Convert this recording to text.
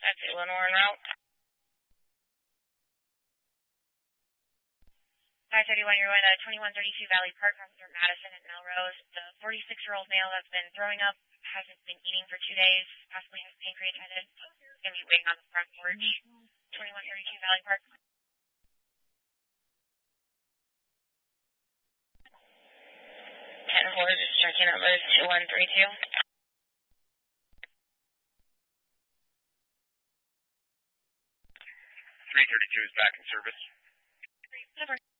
That's Eleanor en route. 531, you're going to 2132 Valley Park, Officer Madison at Melrose. The 46-year-old male that's been throwing up hasn't been eating for 2 days, possibly has pancreatitis. He's going to be waiting on the front porch. 2132 Valley Park. Kenton Horse is checking numbers 2132. 332 is back in service. Over.